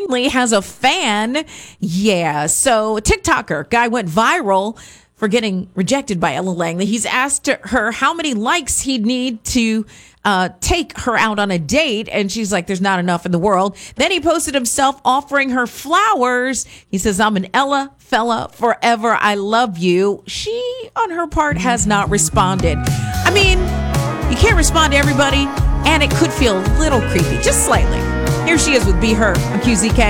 Langley has a fan. Yeah. So a TikToker guy went viral for getting rejected by Ella Langley. He's asked her how many likes he'd need to take her out on a date. And she's like, there's not enough in the world. Then he posted himself offering her flowers. He says, I'm an Ella fella forever. I love you. She, on her part, has not responded. I mean, you can't respond to everybody, and it could feel a little creepy, just slightly. Here she is with Be Her on QZK.